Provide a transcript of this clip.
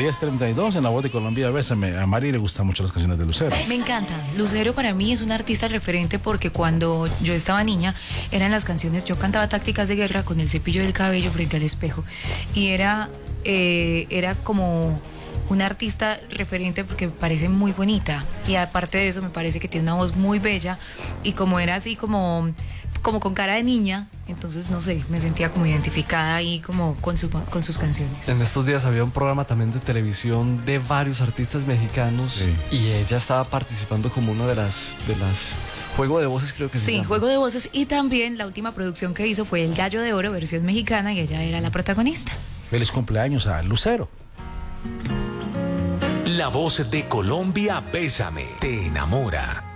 10:32 en La Voz de Colombia, Bésame. A Mari le gustan mucho las canciones de Lucero. Me encanta. Lucero para mí es un artista referente porque cuando yo estaba niña eran las canciones, yo cantaba Tácticas de Guerra con el cepillo del cabello frente al espejo y era como una artista referente porque me parece muy bonita y aparte de eso me parece que tiene una voz muy bella y como era así como con cara de niña, entonces no sé, me sentía como identificada ahí como con sus canciones. En estos días había un programa también de televisión de varios artistas mexicanos, sí, y ella estaba participando como una de las Juego de Voces, creo que se llama. Sí, Juego de Voces, y también la última producción que hizo fue El Gallo de Oro, versión mexicana, y ella era la protagonista. Feliz cumpleaños a Lucero. La Voz de Colombia, Bésame, te enamora.